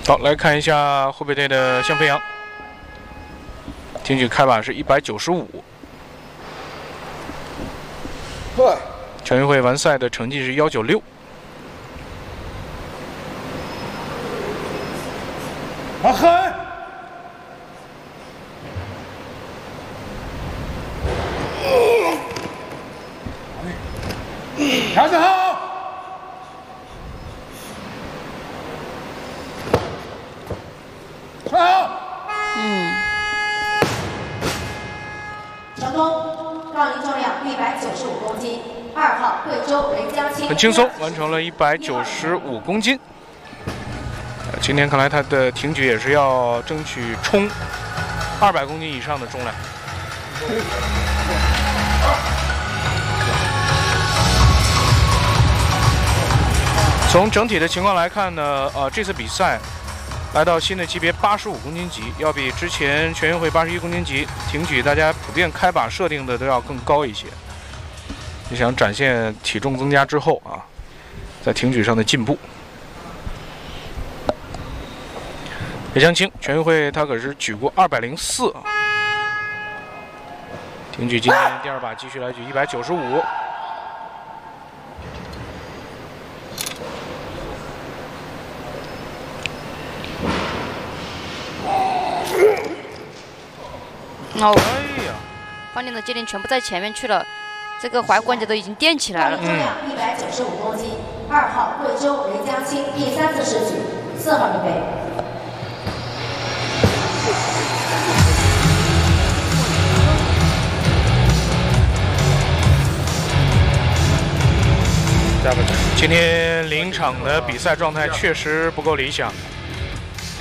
好，来看一下湖北队的向飞扬，挺举开把是195。全运会完赛的成绩是196。 好狠！调整好。 成功，杠铃重量195公斤，2号贵州雷江青， 很轻松完成了195公斤。今天看来他的挺举也是要争取冲200公斤以上的重量。从整体的情况来看呢，这次比赛来到新的级别85公斤级，要比之前全运会81公斤级挺举大家普遍开把设定的都要更高一些。就想展现体重增加之后啊，在挺举上的进步。雷江青，全运会他可是举过204啊。挺举今天第2把继续来举195。 哦， 哎呀， 方宁的接力全部在前面去了，这个踝关节都已经垫起来了。 重量195公斤，2号贵州雷江青第3次试举，4号预备。 今天临场的比赛状态确实不够理想。